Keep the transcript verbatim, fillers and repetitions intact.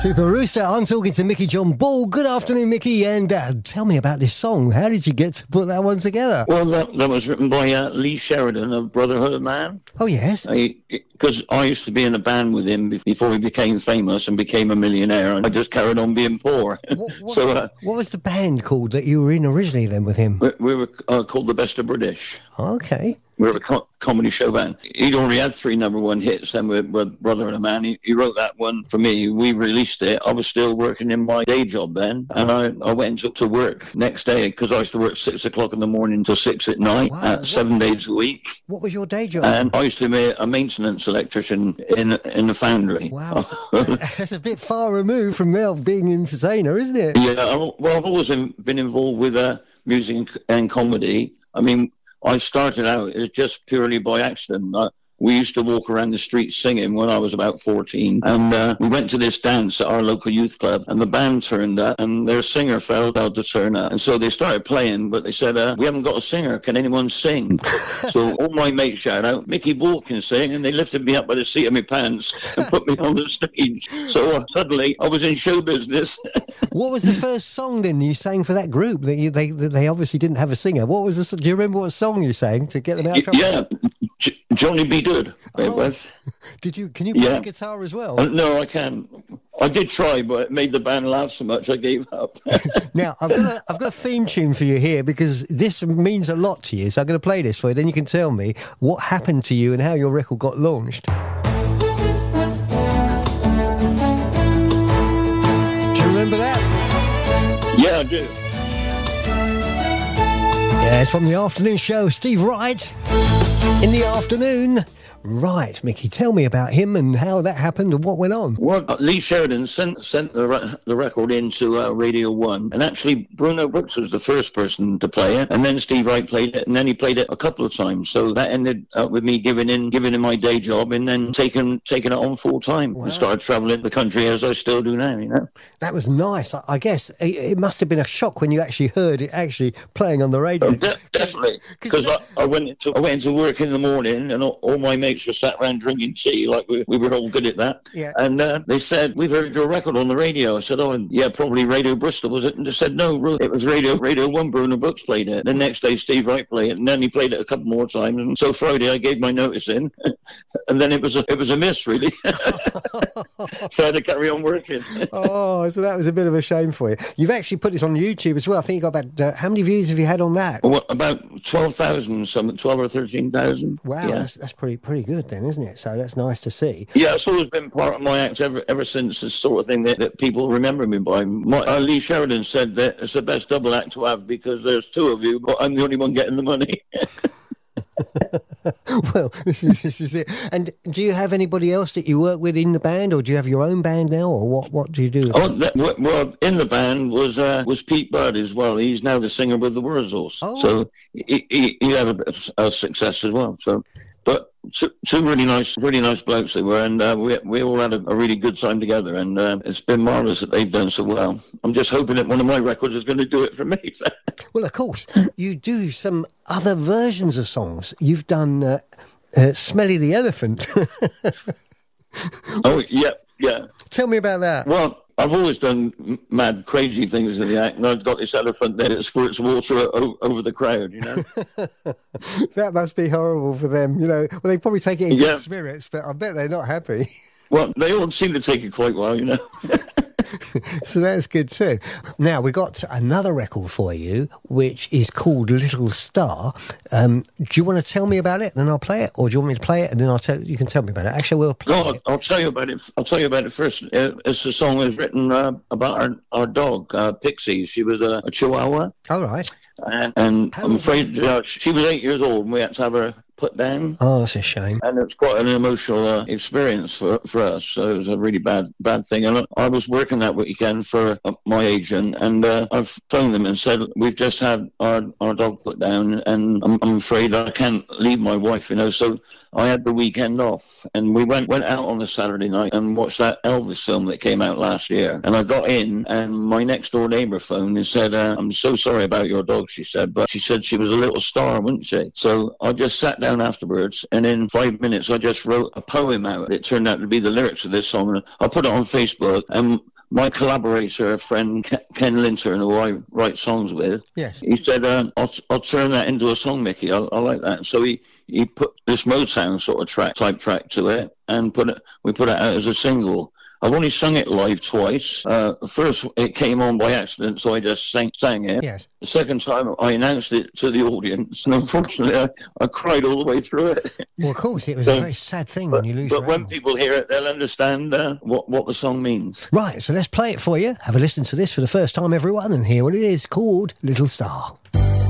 Super Rooster, I'm talking to Mickey John Ball. Good afternoon, Mickey, and uh, tell me about this song. How did you get to put that one together? Well, that, that was written by uh, Lee Sheridan of Brotherhood of Man. Oh, yes? Because I, I used to be in a band with him before he became famous and became a millionaire, and I just carried on being poor. What, what, so, uh, what was the band called that you were in originally then with him? We, we were uh, called The Best of British. Okay. We were a co- comedy show band. He'd already had three number one hits, then with, with Brother and a Man. He, he wrote that one for me. We released it. I was still working in my day job then, and I, I went to, to work next day because I used to work six o'clock in the morning till six at night, wow. uh, seven days a week. What was your day job? And I used to be a maintenance electrician in in the foundry. Wow, that's a bit far removed from now being an entertainer, isn't it? Yeah, I, well, I've always been involved with uh, music and comedy. I mean, I started out as just purely by accident. I, we used to walk around the streets singing when I was about fourteen. And uh, we went to this dance at our local youth club, and the band turned up, and their singer failed out to turn up. And so they started playing, but they said, uh, we haven't got a singer. Can anyone sing? So all my mates shouted out, Mickey Ball can sing, and they lifted me up by the seat of my pants and put me on the stage. So uh, suddenly I was in show business. What was the first song then you sang for that group? That you, they they obviously didn't have a singer. What was the? Do you remember what song you sang to get them out of trouble? Yeah, J- Johnny B. Good. Oh. It was. Did you? Can you play yeah. the guitar as well? Uh, no, I can. I did try, but it made the band laugh so much I gave up. Now I've got a, I've got a theme tune for you here because this means a lot to you. So I'm going to play this for you. Then you can tell me what happened to you and how your record got launched. Do you remember that? Yeah, I do. Yeah, it's from the afternoon show. Steve Wright in the afternoon. Right, Mickey, tell me about him and how that happened and what went on. Well, uh, Lee Sheridan sent sent the re- the record into uh, Radio One, and actually Bruno Brooks was the first person to play it, and then Steve Wright played it, and then he played it a couple of times. So that ended up with me giving in giving in my day job, and then taking taking it on full time, wow. and started travelling the country as I still do now. You know, that was nice. I, I guess it, it must have been a shock when you actually heard it actually playing on the radio. Oh, de- definitely, because I, I went into I went into work in the morning, and all, all my mates were sat around drinking tea, like we, we were all good at that. Yeah. And uh, they said, we've heard your record on the radio. I said, oh, yeah, probably Radio Bristol, was it? And they said, no, it was Radio Radio One. Bruno Brooks played it. The next day, Steve Wright played it, and then he played it a couple more times. And so Friday, I gave my notice in, and then it was a, it was a miss, really. So I had to carry on working. Oh, so that was a bit of a shame for you. You've actually put this on YouTube as well. I think you got about, uh, how many views have you had on that? Well, about twelve thousand, something, twelve or thirteen thousand. Wow, yeah. that's, that's pretty pretty good then, isn't it? So that's nice to see. Yeah, it's always been part of my act ever ever since, the sort of thing that, that people remember me by. My, uh, Lee Sheridan said that it's the best double act to have because there's two of you, but I'm the only one getting the money. Well, this is this is it. And do you have anybody else that you work with in the band, or do you have your own band now, or what? What do you do? Oh, that, well, in the band was uh, was Pete Budd as well. He's now the singer with the Wurzels, oh. so he, he he had a bit of uh, success as well. So, but. Two, two really nice, really nice blokes they were, and uh, we we all had a, a really good time together, and uh, it's been marvellous that they've done so well. I'm just hoping that one of my records is going to do it for me. Well, of course, you do some other versions of songs. You've done uh, uh, Smelly the Elephant. Oh, yeah, yeah. Tell me about that. Well, I've always done mad, crazy things in the act, and I've got this elephant there that squirts water o- over the crowd, you know. That must be horrible for them, you know. Well, they probably take it in yeah. good spirits, but I bet they're not happy. Well, they all seem to take it quite well, you know. So that's good too. Now, we got another record for you, which is called Little Star. Um, do you want to tell me about it, and then I'll play it, or do you want me to play it and then I'll tell you can tell me about it? Actually, we'll play no, it. I'll tell you about it. I'll tell you about it first. Uh, it's a song that was written uh, about our, our dog, uh, Pixie. She was a, a Chihuahua. All right. And, and I'm afraid uh, she was eight years old, and we had to have her put down. Oh, that's a shame. And it's quite an emotional uh, experience for for us. So it was a really bad bad thing. And I was working that weekend for uh, my agent, and uh, I've phoned them and said, we've just had our, our dog put down, and I'm, I'm afraid I can't leave my wife, you know. So I had the weekend off, and we went went out on the Saturday night and watched that Elvis film that came out last year. And I got in, and my next door neighbour phoned and said, uh, I'm so sorry about your dog, she said, but she said she was a little star, wouldn't she? So I just sat down afterwards, and in five minutes I just wrote a poem out. It turned out to be the lyrics of this song, and I put it on Facebook, and my collaborator, a friend Ken Linton, who I write songs with, yes, he said, uh, I'll, I'll turn that into a song, Mickey. I, I like that. So he, he put this Motown sort of track type track to it, and put it. We put it out as a single. I've only sung it live twice. Uh, first, it came on by accident, so I just sang, sang it. yes. The second time, I announced it to the audience, and unfortunately, I, I cried all the way through it. Well, of course, it was So- a very sad thing But, when you lose but your when animal. people hear it, they'll understand uh, what, what the song means. Right, so let's play it for you. Have a listen to this for the first time, everyone, and here it is, called Little Star.